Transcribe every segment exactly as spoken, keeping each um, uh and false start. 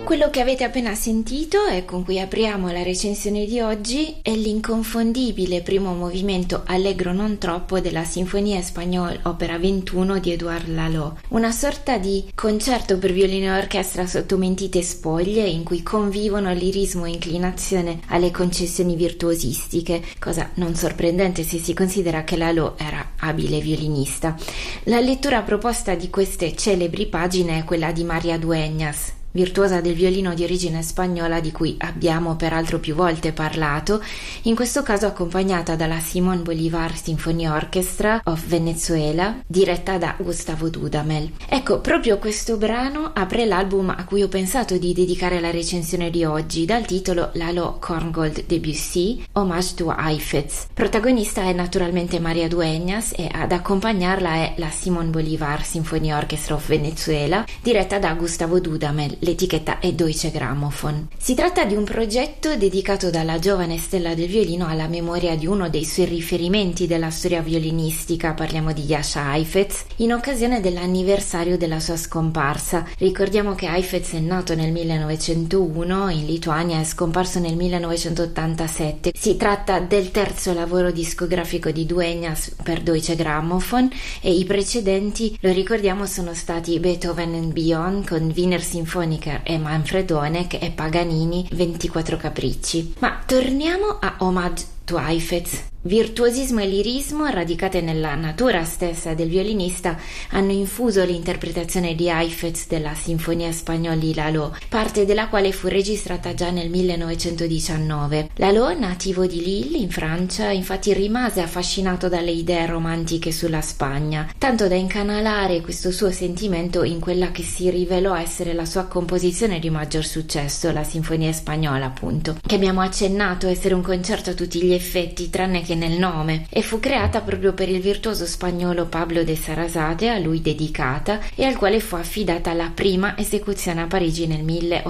Quello che avete appena sentito e con cui apriamo la recensione di oggi è l'inconfondibile primo movimento allegro non troppo della Sinfonia Espagnole opera ventuno di Édouard Lalo, una sorta di concerto per violino e orchestra sotto mentite spoglie in cui convivono lirismo e inclinazione alle concessioni virtuosistiche, cosa non sorprendente se si considera che Lalo era abile violinista. La lettura proposta di queste celebri pagine è quella di María Dueñas, virtuosa del violino di origine spagnola di cui abbiamo peraltro più volte parlato, in questo caso accompagnata dalla Simón Bolívar Symphony Orchestra of Venezuela, diretta da Gustavo Dudamel. Ecco, proprio questo brano apre l'album a cui ho pensato di dedicare la recensione di oggi, dal titolo Lalo Korngold Debussy, Hommage to Haifetz. Protagonista è naturalmente María Dueñas e ad accompagnarla è la Simón Bolívar Symphony Orchestra of Venezuela, diretta da Gustavo Dudamel. L'etichetta è Deutsche Grammophon. Si tratta di un progetto dedicato dalla giovane stella del violino alla memoria di uno dei suoi riferimenti della storia violinistica, parliamo di Jascha Heifetz, in occasione dell'anniversario della sua scomparsa. Ricordiamo che Heifetz è nato nel millenovecentouno in Lituania e è scomparso nel millenovecentottantasette. Si tratta del terzo lavoro discografico di Dueñas per Deutsche Grammophon e i precedenti, lo ricordiamo, sono stati Beethoven and Beyond con Wiener Sinfonia e Manfred Honeck e Paganini ventiquattro capricci. Ma torniamo a Hommage to Haifetz. Virtuosismo e lirismo, radicate nella natura stessa del violinista, hanno infuso l'interpretazione di Haifetz della Sinfonia Espagnole di Lalo, parte della quale fu registrata già nel millenovecentodiciannove. Lalo, nativo di Lille, in Francia, infatti rimase affascinato dalle idee romantiche sulla Spagna, tanto da incanalare questo suo sentimento in quella che si rivelò essere la sua composizione di maggior successo, la Sinfonia Spagnola, appunto, che abbiamo accennato essere un concerto a tutti gli effetti, tranne che nel nome, e fu creata proprio per il virtuoso spagnolo Pablo de Sarasate, a lui dedicata, e al quale fu affidata la prima esecuzione a Parigi nel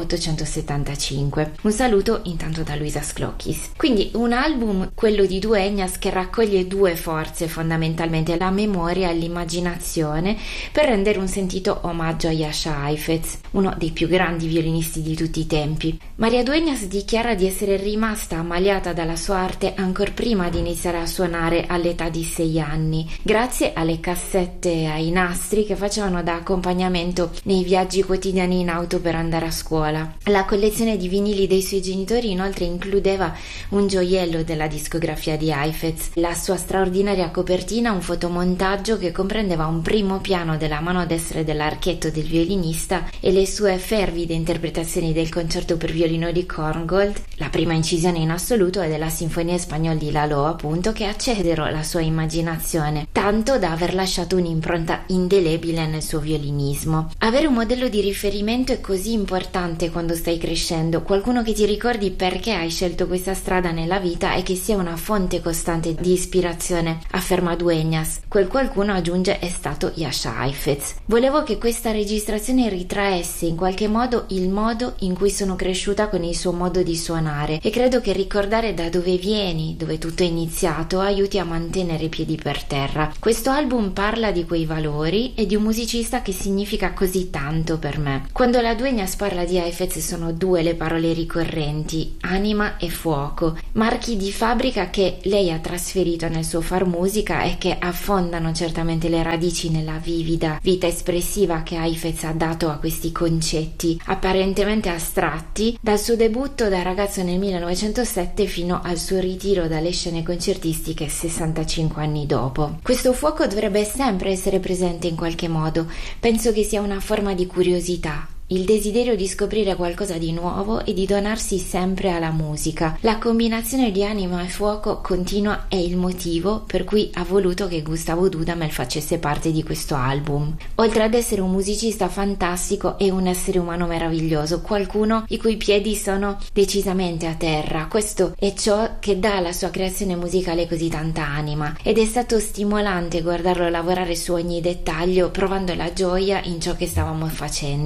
milleottocentosettantacinque. Un saluto intanto da Luisa Sclocchis. Quindi un album, quello di Dueñas, che raccoglie due forze fondamentalmente, la memoria e l'immaginazione, per rendere un sentito omaggio a Jascha Heifetz, uno dei più grandi violinisti di tutti i tempi. María Dueñas dichiara di essere rimasta ammaliata dalla sua arte ancor prima di iniziare a suonare all'età di sei anni, grazie alle cassette e ai nastri che facevano da accompagnamento nei viaggi quotidiani in auto per andare a scuola. La collezione di vinili dei suoi genitori inoltre includeva un gioiello della discografia di Heifetz, la sua straordinaria copertina, un fotomontaggio che comprendeva un primo piano della mano destra dell'archetto del violinista e le sue fervide interpretazioni del concerto per violino di Korngold, la prima incisione in assoluto è della Sinfonia Espagnole di Lalo, appunto, che accelerò la sua immaginazione, tanto da aver lasciato un'impronta indelebile nel suo violinismo. Avere un modello di riferimento è così importante quando stai crescendo, qualcuno che ti ricordi perché hai scelto questa strada nella vita e che sia una fonte costante di ispirazione, afferma Dueñas. Quel qualcuno, aggiunge, è stato Jascha Heifetz. Volevo che questa registrazione ritraesse in qualche modo il modo in cui sono cresciuta con il suo modo di suonare, e credo che ricordare da dove vieni, dove tutto è iniziato, aiuti a mantenere i piedi per terra. Questo album parla di quei valori e di un musicista che significa così tanto per me. Quando la Dueñas parla di Heifetz sono due le parole ricorrenti: anima e fuoco, marchi di fabbrica che lei ha trasferito nel suo far musica e che affondano certamente le radici nella vivida vita espressiva che Heifetz ha dato a questi concetti apparentemente astratti, dal suo debutto da ragazzo nel millenovecentosette fino al suo ritiro dalle scene concertistiche sessantacinque anni dopo. Questo fuoco dovrebbe sempre essere presente in qualche modo. Penso che sia una forma di curiosità, il desiderio di scoprire qualcosa di nuovo e di donarsi sempre alla musica. La combinazione di anima e fuoco continua è il motivo per cui ha voluto che Gustavo Dudamel facesse parte di questo album. Oltre ad essere un musicista fantastico, è un essere umano meraviglioso, qualcuno i cui piedi sono decisamente a terra. Questo è ciò che dà alla sua creazione musicale così tanta anima, ed è stato stimolante guardarlo lavorare su ogni dettaglio, provando la gioia in ciò che stavamo facendo. È un vero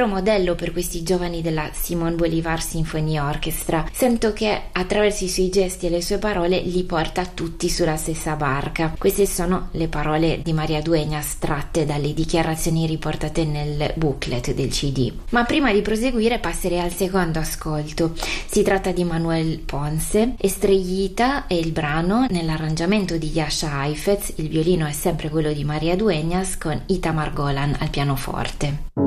vero modello per questi giovani della Simón Bolívar Symphony Orchestra. Sento che attraverso i suoi gesti e le sue parole li porta tutti sulla stessa barca. Queste sono le parole di María Dueñas tratte dalle dichiarazioni riportate nel booklet del C D. Ma prima di proseguire passerei al secondo ascolto. Si tratta di Manuel Ponce. Estrellita è il brano, nell'arrangiamento di Jascha Heifetz, il violino è sempre quello di María Dueñas con Itamar Golan al pianoforte.